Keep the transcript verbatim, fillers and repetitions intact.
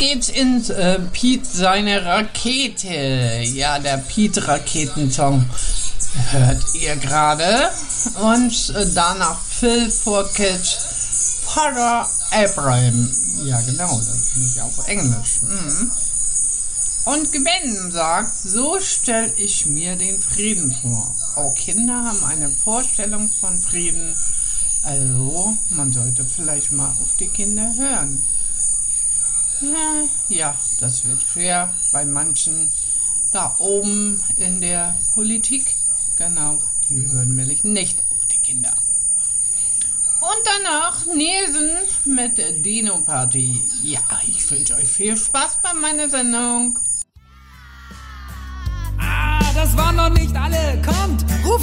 geht's ins äh, Piet seine Rakete. Ja, der Piet-Raketensong hört ihr gerade. Und äh, danach Phil Fourcade, Father Abraham. Ja, genau, das ist nicht auf Englisch. Mhm. Und Gwen sagt, so stelle ich mir den Frieden vor. Auch Kinder haben eine Vorstellung von Frieden. Also, man sollte vielleicht mal auf die Kinder hören. Ja, das wird schwer bei manchen da oben in der Politik. Genau, die hören nämlich nicht auf die Kinder. Und danach Nielsen mit Dino Party. Ja, ich wünsche euch viel Spaß bei meiner Sendung. Ah, das waren noch nicht alle. Kommt,